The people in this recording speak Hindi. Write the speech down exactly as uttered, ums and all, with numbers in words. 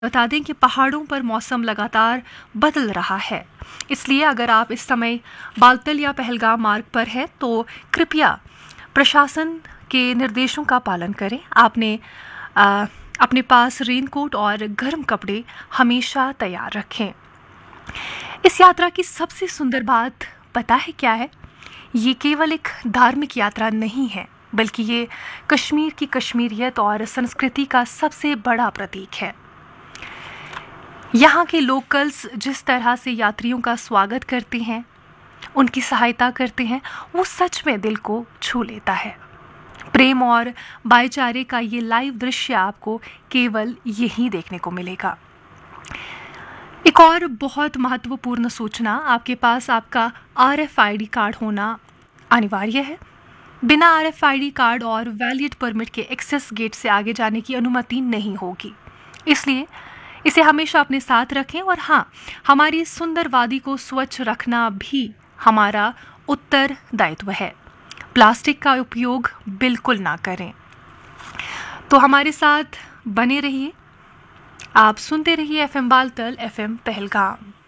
बता दें कि पहाड़ों पर मौसम लगातार बदल रहा है, इसलिए अगर आप इस समय बालतल या पहलगाम मार्ग पर हैं तो कृपया प्रशासन के निर्देशों का पालन करें। आपने आ, अपने पास रेनकोट और गर्म कपड़े हमेशा तैयार रखें। इस यात्रा की सबसे सुंदर बात पता है क्या है? ये केवल एक धार्मिक यात्रा नहीं है, बल्कि ये कश्मीर की कश्मीरियत और संस्कृति का सबसे बड़ा प्रतीक है। यहाँ के लोकल्स जिस तरह से यात्रियों का स्वागत करते हैं, उनकी सहायता करते हैं, वो सच में दिल को छू लेता है। प्रेम और भाईचारे का ये लाइव दृश्य आपको केवल यहीं देखने को मिलेगा। एक और बहुत महत्वपूर्ण सूचना, आपके पास आपका R F I D card होना अनिवार्य है। बिना R F I D card और वैलिड परमिट के एक्सेस गेट से आगे जाने की अनुमति नहीं होगी, इसलिए इसे हमेशा अपने साथ रखें। और हाँ, हमारी सुंदर वादी को स्वच्छ रखना भी हमारा उत्तरदायित्व है। प्लास्टिक का उपयोग बिल्कुल ना करें। तो हमारे साथ बने रहिए, आप सुनते रहिए F M Baltal, F M Pahalgam.